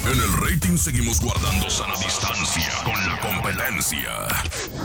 En el rating seguimos guardando sana distancia con la competencia.